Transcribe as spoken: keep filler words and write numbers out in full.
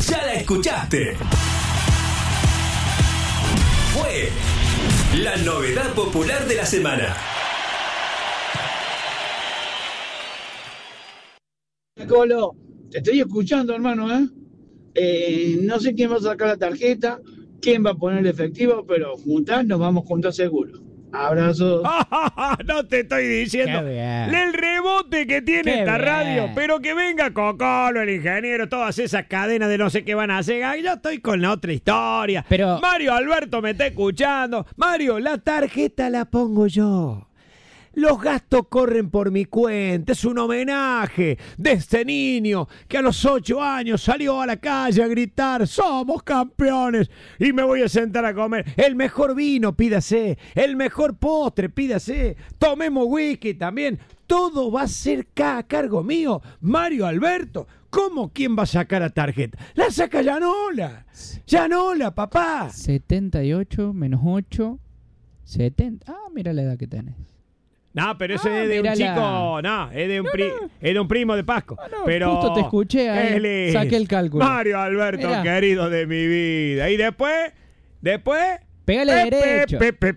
ya la escuchaste. Fue la novedad popular de la semana. Colo, te estoy escuchando, hermano, ¿eh? Eh, no sé quién va a sacar la tarjeta, quién va a poner el efectivo, pero juntar nos vamos juntos seguro. Abrazos. No te estoy diciendo el rebote que tiene Qué esta bien. radio, pero que venga Cocolo, el ingeniero, todas esas cadenas de no sé qué van a hacer. Ay, yo estoy con la otra historia. Pero- Mario Alberto me está escuchando. Mario, la tarjeta la pongo yo. Los gastos corren por mi cuenta. Es un homenaje de este niño que a los ocho años salió a la calle a gritar: ¡somos campeones! Y me voy a sentar a comer. El mejor vino, pídase. El mejor postre, pídase. Tomemos whisky también. Todo va a ser ca- a cargo mío. Mario Alberto. ¿Cómo quién va a sacar a tarjeta? La saca Llanola. Llanola, papá. setenta y ocho menos ocho. setenta. Ah, mira la edad que tenés. No, pero eso Ah, es de un mira la- chico, no, es de un, pri- es de un primo de Pasco. Ah, no, pero justo te escuché ahí, es lindo. saqué el cálculo. Mario Alberto, Mirá. querido de mi vida. Y después, después... Pégale Pepe, derecho. Pepe,